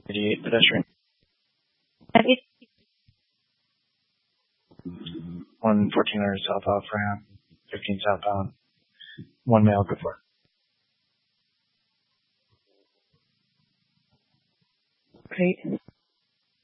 88 pedestrian. At 1400 south off ramp, 15 southbound. One male, good for. Great.